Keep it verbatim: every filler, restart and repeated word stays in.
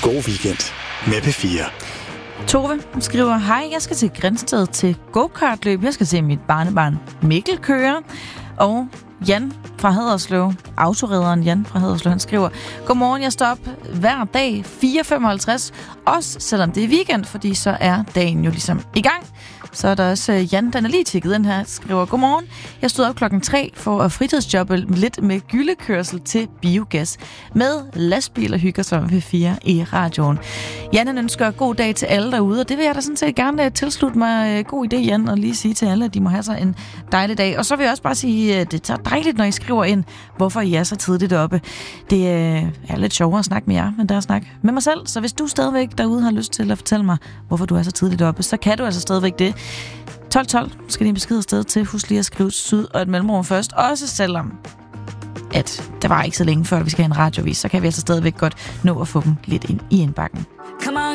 God weekend med P fire. Tove skriver, hej, jeg skal til Grindsted til go-kartløb. Jeg skal se mit barnebarn Mikkel køre. Og Jan fra Haderslev, autoredderen Jan fra Haderslev, han skriver, godmorgen, jeg står op hver dag fire femoghalvtreds, også selvom det er weekend, fordi så er dagen jo ligesom i gang. Så er der også Jan, den er lige tjekket den her, skriver, godmorgen, jeg stod op klokken tre for at fritidsjobbe lidt med gyldekørsel til biogas. Med lastbil og hygger sig med P fire i radioen. Jan, han ønsker god dag til alle derude, og det vil jeg da sådan set gerne tilslutte mig. God idé, Jan, og lige sige til alle, at de må have sig en dejlig dag. Og så vil jeg også bare sige, at det er dejligt, når I skriver ind, hvorfor I er så tidligt oppe. Det er lidt sjovere at snakke med jer, men der er at snakke med mig selv. Så hvis du stadigvæk derude har lyst til at fortælle mig, hvorfor du er så tidligt oppe, så kan du altså stadigvæk det. tolv tolv skal din besked afsted til. Husk lige at skrive syd og et mellemrum først. Også selvom, at det var ikke så længe før, vi skal have en radiovis, så kan vi altså stadigvæk godt nå at få dem lidt ind i indbakken.